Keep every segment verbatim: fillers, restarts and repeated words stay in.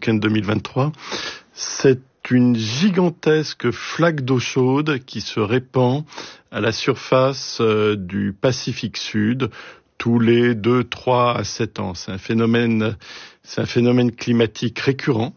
week-end deux mille vingt-trois. C'est une gigantesque flaque d'eau chaude qui se répand à la surface euh, du Pacifique Sud tous les deux, trois à sept ans. C'est un phénomène, c'est un phénomène climatique récurrent.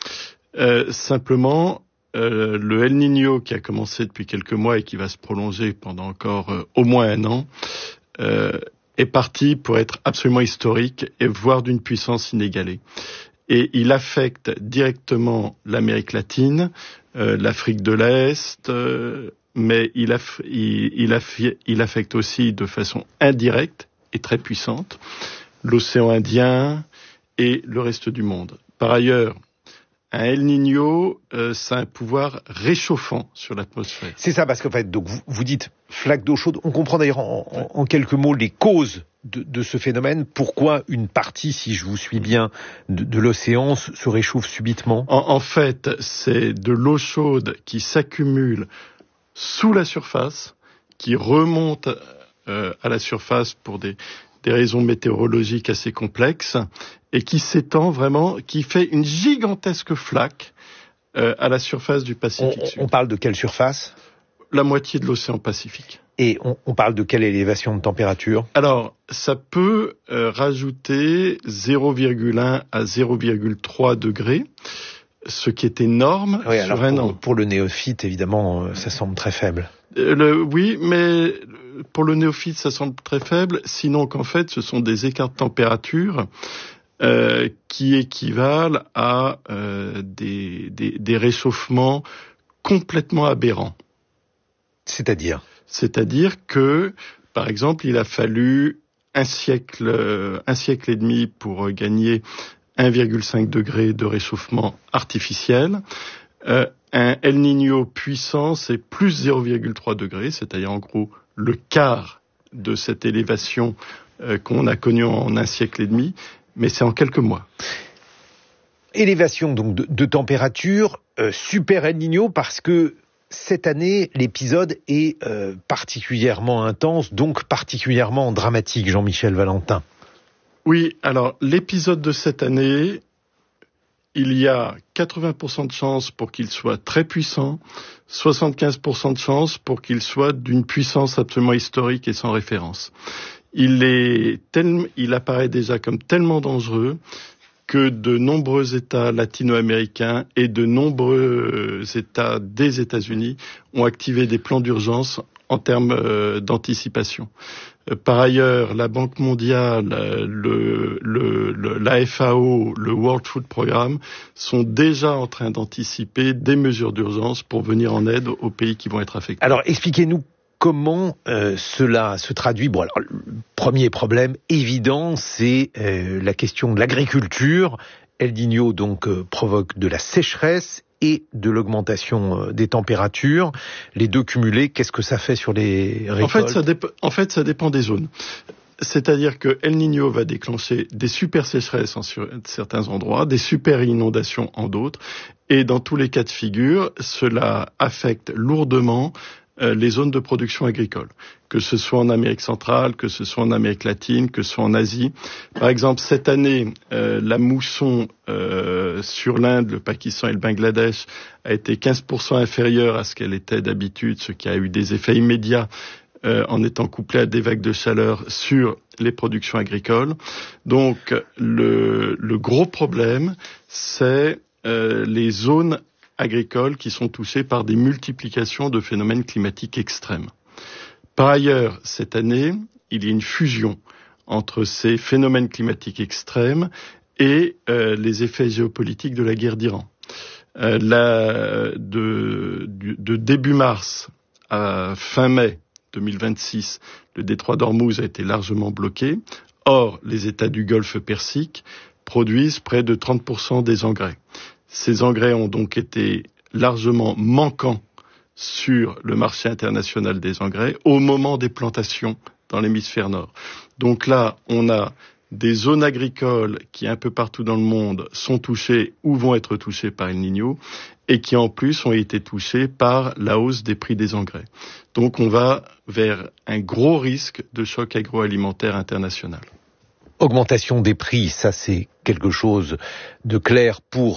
Euh, simplement, euh, le El Niño qui a commencé depuis quelques mois et qui va se prolonger pendant encore euh, au moins un an, euh, est parti pour être absolument historique et voire d'une puissance inégalée. Et il affecte directement l'Amérique latine, euh, l'Afrique de l'Est, euh, mais il, aff- il, il, aff- il affecte aussi de façon indirecte et très puissante l'océan Indien et le reste du monde. Par ailleurs, un El Niño, euh, ça a un pouvoir réchauffant sur l'atmosphère. C'est ça, parce qu'en fait, donc vous, vous dites flaque d'eau chaude. On comprend d'ailleurs en, en, en quelques mots les causes de, de ce phénomène. Pourquoi une partie, si je vous suis bien, de, de l'océan se réchauffe subitement ? en, en fait, c'est de l'eau chaude qui s'accumule sous la surface, qui remonte euh, à la surface pour des, des raisons météorologiques assez complexes, et qui s'étend vraiment, qui fait une gigantesque flaque euh, à la surface du Pacifique on, Sud. On parle de quelle surface ? La moitié de l'océan Pacifique. Et on, on parle de quelle élévation de température ? Alors, ça peut euh, rajouter zéro virgule un à zéro virgule trois degrés, ce qui est énorme oui, sur alors un pour, an. Pour le néophyte, évidemment, ça semble très faible. Euh, le, oui, mais pour le néophyte, ça semble très faible, sinon qu'en fait, ce sont des écarts de température Euh, qui équivalent à euh, des, des, des réchauffements complètement aberrants. C'est-à-dire ? C'est-à-dire que, par exemple, il a fallu un siècle, euh, un siècle et demi pour gagner un virgule cinq degré de réchauffement artificiel. Euh, un El Niño puissant, c'est plus zéro virgule trois degré, c'est-à-dire en gros le quart de cette élévation euh, qu'on a connue en un siècle et demi. Mais c'est en quelques mois. Élévation donc de, de température, euh, super El Niño, parce que cette année, l'épisode est euh, particulièrement intense, donc particulièrement dramatique, Jean-Michel Valentin. Oui, alors l'épisode de cette année, il y a quatre-vingts pour cent de chances pour qu'il soit très puissant, soixante-quinze pour cent de chances pour qu'il soit d'une puissance absolument historique et sans référence. Il est tel, il apparaît déjà comme tellement dangereux que de nombreux États latino-américains et de nombreux États des États-Unis ont activé des plans d'urgence en termes euh, d'anticipation. Euh, par ailleurs, la Banque mondiale, le, le, le, la F A O, le World Food Programme sont déjà en train d'anticiper des mesures d'urgence pour venir en aide aux pays qui vont être affectés. Alors, expliquez-nous comment euh, cela se traduit. Bon, alors, le premier problème évident, c'est euh, la question de l'agriculture. El Niño, donc, euh, provoque de la sécheresse et de l'augmentation euh, des températures. Les deux cumulés, qu'est-ce que ça fait sur les récoltes ? En fait, ça dép- en fait, ça dépend des zones. C'est-à-dire que El Niño va déclencher des super sécheresses en sur certains endroits, des super inondations en d'autres. Et dans tous les cas de figure, cela affecte lourdement les zones de production agricole, que ce soit en Amérique centrale, que ce soit en Amérique latine, que ce soit en Asie. Par exemple, cette année, euh, la mousson euh, sur l'Inde, le Pakistan et le Bangladesh a été quinze pour cent inférieure à ce qu'elle était d'habitude, ce qui a eu des effets immédiats euh, en étant couplé à des vagues de chaleur sur les productions agricoles. Donc, le, le gros problème, c'est euh, les zones agricoles qui sont touchés par des multiplications de phénomènes climatiques extrêmes. Par ailleurs, cette année, il y a une fusion entre ces phénomènes climatiques extrêmes et euh, les effets géopolitiques de la guerre d'Iran. Euh, la, de, de, de début mars à fin mai deux mille vingt-six, le détroit d'Ormuz a été largement bloqué. Or, les États du Golfe Persique produisent près de trente pour cent des engrais. Ces engrais ont donc été largement manquants sur le marché international des engrais au moment des plantations dans l'hémisphère nord. Donc là, on a des zones agricoles qui, un peu partout dans le monde, sont touchées ou vont être touchées par El Niño et qui, en plus, ont été touchées par la hausse des prix des engrais. Donc on va vers un gros risque de choc agroalimentaire international. Augmentation des prix, ça c'est quelque chose de clair pour